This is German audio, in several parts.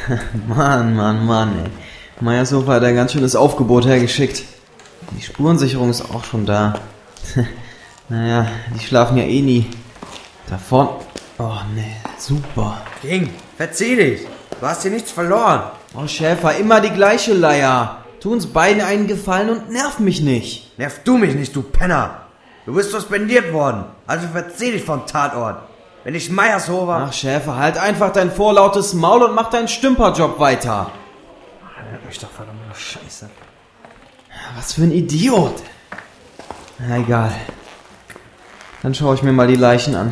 Mann, ey. Meyershofer hat ein ganz schönes Aufgebot hergeschickt. Die Spurensicherung ist auch schon da. Naja, die schlafen ja eh nie. Da vorne... Oh, nee, super. King, verzieh dich. Du hast hier nichts verloren. Oh, Schäfer, immer die gleiche Leier. Tu uns beiden einen Gefallen und nerv mich nicht. Nerv du mich nicht, du Penner. Du bist suspendiert worden. Also verzieh dich vom Tatort. Wenn ich Meyershofer... Ach, Schäfer, halt einfach dein vorlautes Maul und mach deinen Stümperjob weiter. Hört mich doch verdammt Scheiße. Was für ein Idiot. Na, egal. Dann schaue ich mir mal die Leichen an.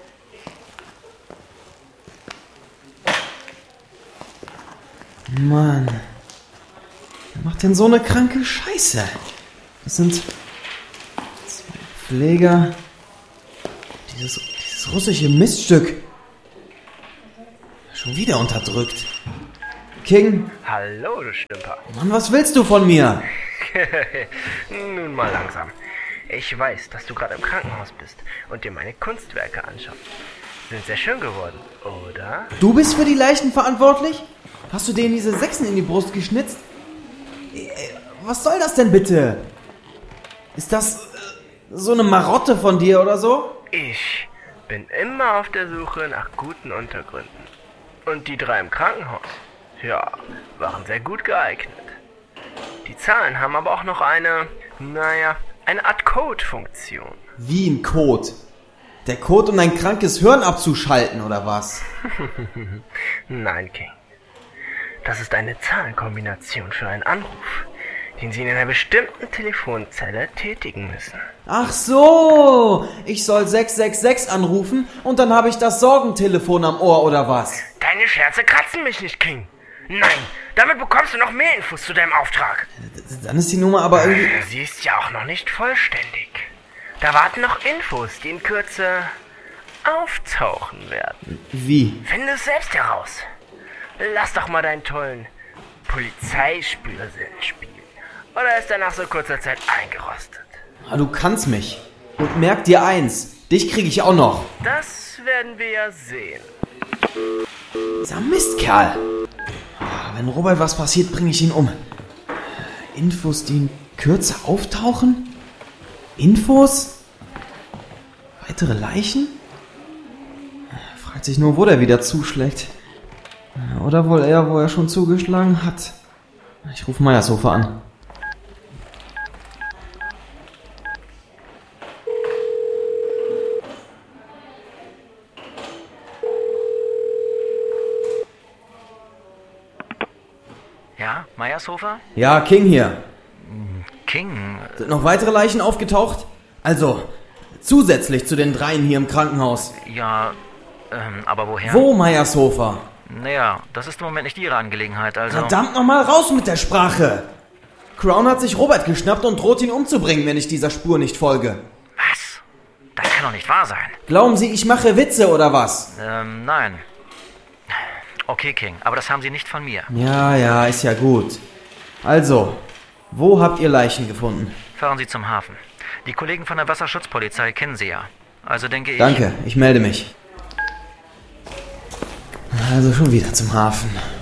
Mann. Wer macht denn so eine kranke Scheiße? Das sind 2 Pfleger. Dieses russische Miststück. Schon wieder unterdrückt. King. Hallo, du Stümper. Mann, was willst du von mir? Nun mal langsam. Ich weiß, dass du gerade im Krankenhaus bist und dir meine Kunstwerke anschaust. Sind sehr schön geworden, oder? Du bist für die Leichen verantwortlich? Hast du denen diese Sechsen in die Brust geschnitzt? Was soll das denn bitte? Ist das so eine Marotte von dir oder so? Ich bin immer auf der Suche nach guten Untergründen. Und die 3 im Krankenhaus, ja, waren sehr gut geeignet. Die Zahlen haben aber auch noch eine Art Code-Funktion. Wie ein Code? Der Code, um dein krankes Hirn abzuschalten, oder was? Nein, King. Das ist eine Zahlenkombination für einen Anruf, den Sie in einer bestimmten Telefonzelle tätigen müssen. Ach so, ich soll 666 anrufen und dann habe ich das Sorgentelefon am Ohr, oder was? Deine Scherze kratzen mich nicht, King. Nein, damit bekommst du noch mehr Infos zu deinem Auftrag. Dann ist die Nummer aber irgendwie... Sie ist ja auch noch nicht vollständig. Da warten noch Infos, die in Kürze auftauchen werden. Wie? Finde es selbst heraus. Lass doch mal deinen tollen Polizeispürsinn spielen. Oder ist er nach so kurzer Zeit eingerostet? Du kannst mich. Und merk dir eins, dich kriege ich auch noch. Das werden wir ja sehen. Dieser Mistkerl. Wenn Robert was passiert, bringe ich ihn um. Infos, die in Kürze auftauchen? Infos? Weitere Leichen? Fragt sich nur, wo der wieder zuschlägt. Oder wohl eher, wo er schon zugeschlagen hat. Ich rufe Meyershofer an. Ja, Meyershofer? Ja, King hier. King? Sind noch weitere Leichen aufgetaucht? Also, zusätzlich zu den 3 hier im Krankenhaus. Ja, aber woher? Wo, Meyershofer? Naja, das ist im Moment nicht Ihre Angelegenheit, also... Verdammt nochmal raus mit der Sprache! Crown hat sich Robert geschnappt und droht ihn umzubringen, wenn ich dieser Spur nicht folge. Was? Das kann doch nicht wahr sein. Glauben Sie, ich mache Witze oder was? Nein. Okay, King, aber das haben Sie nicht von mir. Ja, ist ja gut. Also, wo habt ihr Leichen gefunden? Fahren Sie zum Hafen. Die Kollegen von der Wasserschutzpolizei kennen Sie ja. Also denke ich... Danke, ich melde mich. Also schon wieder zum Hafen.